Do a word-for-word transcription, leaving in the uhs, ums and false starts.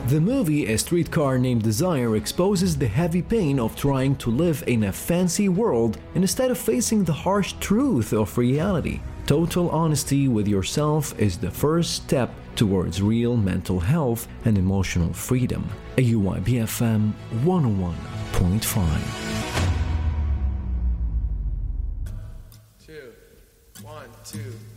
The movie A Streetcar Named Desire exposes the heavy pain of trying to live in a fancy world instead of facing the harsh truth of reality. Total honesty with yourself is the first step towards real mental health and emotional freedom. A U I B F M one oh one point five. Two, one, two.